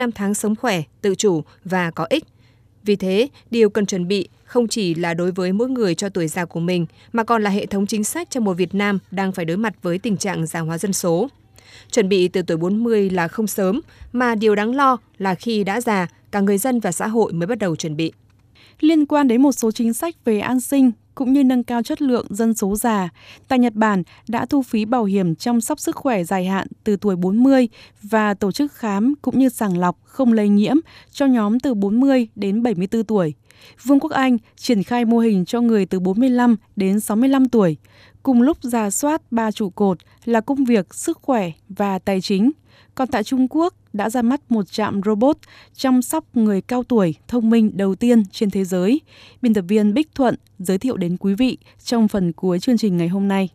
5 tháng sống khỏe, tự chủ và có ích. Vì thế, điều cần chuẩn bị không chỉ là đối với mỗi người cho tuổi già của mình, mà còn là hệ thống chính sách cho một Việt Nam đang phải đối mặt với tình trạng già hóa dân số. Chuẩn bị từ tuổi 40 là không sớm, mà điều đáng lo là khi đã già, cả người dân và xã hội mới bắt đầu chuẩn bị. Liên quan đến một số chính sách về an sinh cũng như nâng cao chất lượng dân số già, tại Nhật Bản đã thu phí bảo hiểm chăm sóc sức khỏe dài hạn từ tuổi 40 và tổ chức khám cũng như sàng lọc không lây nhiễm cho nhóm từ 40 đến 74 tuổi. Vương quốc Anh triển khai mô hình cho người từ 45 đến 65 tuổi, cùng lúc rà soát 3 trụ cột là công việc, sức khỏe và tài chính. Còn tại Trung Quốc đã ra mắt một trạm robot chăm sóc người cao tuổi thông minh đầu tiên trên thế giới. Biên tập viên Bích Thuận giới thiệu đến quý vị trong phần cuối chương trình ngày hôm nay.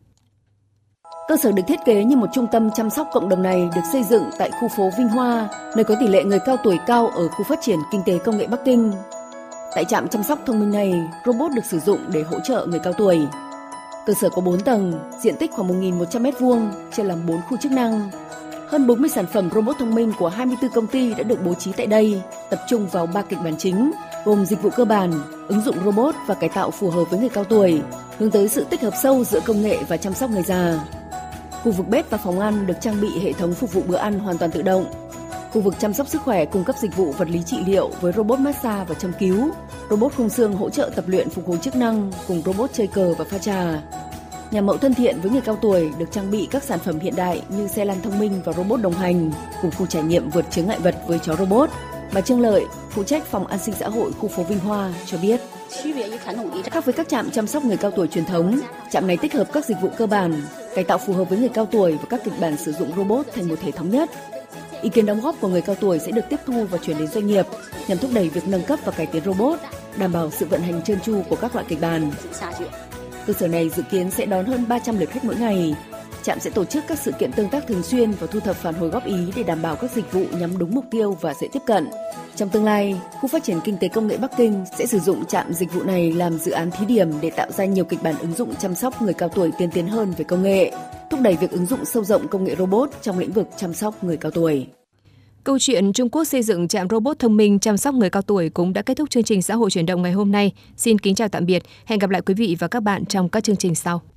Cơ sở được thiết kế như một trung tâm chăm sóc cộng đồng này được xây dựng tại khu phố Vinh Hoa, nơi có tỷ lệ người cao tuổi cao ở khu phát triển kinh tế công nghệ Bắc Kinh. Tại trạm chăm sóc thông minh này, robot được sử dụng để hỗ trợ người cao tuổi. Cơ sở có 4 tầng, diện tích khoảng 1.100 m2, chia làm 4 khu chức năng. Hơn 40 sản phẩm robot thông minh của 24 công ty đã được bố trí tại đây, tập trung vào 3 kịch bản chính, gồm dịch vụ cơ bản, ứng dụng robot và cải tạo phù hợp với người cao tuổi, hướng tới sự tích hợp sâu giữa công nghệ và chăm sóc người già. Khu vực bếp và phòng ăn được trang bị hệ thống phục vụ bữa ăn hoàn toàn tự động. Khu vực chăm sóc sức khỏe cung cấp dịch vụ vật lý trị liệu với robot massage và châm cứu, robot khung xương hỗ trợ tập luyện phục hồi chức năng cùng robot chơi cờ và pha trà. Nhà mẫu thân thiện với người cao tuổi được trang bị các sản phẩm hiện đại như xe lăn thông minh và robot đồng hành, cùng khu trải nghiệm vượt chướng ngại vật với chó robot. Bà Trương Lợi, phụ trách phòng an sinh xã hội khu phố Vinh Hoa cho biết, khác với các trạm chăm sóc người cao tuổi truyền thống, trạm này tích hợp các dịch vụ cơ bản, cải tạo phù hợp với người cao tuổi và các kịch bản sử dụng robot thành một hệ thống nhất. Ý kiến đóng góp của người cao tuổi sẽ được tiếp thu và chuyển đến doanh nghiệp nhằm thúc đẩy việc nâng cấp và cải tiến robot, đảm bảo sự vận hành trơn tru của các loại kịch bản. Cơ sở này dự kiến sẽ đón hơn 300 lượt khách mỗi ngày. Trạm sẽ tổ chức các sự kiện tương tác thường xuyên và thu thập phản hồi góp ý để đảm bảo các dịch vụ nhắm đúng mục tiêu và dễ tiếp cận. Trong tương lai, khu phát triển kinh tế công nghệ Bắc Kinh sẽ sử dụng trạm dịch vụ này làm dự án thí điểm để tạo ra nhiều kịch bản ứng dụng chăm sóc người cao tuổi tiên tiến hơn về công nghệ, thúc đẩy việc ứng dụng sâu rộng công nghệ robot trong lĩnh vực chăm sóc người cao tuổi. Câu chuyện Trung Quốc xây dựng trạm robot thông minh chăm sóc người cao tuổi cũng đã kết thúc chương trình Xã hội chuyển động ngày hôm nay. Xin kính chào tạm biệt. Hẹn gặp lại quý vị và các bạn trong các chương trình sau.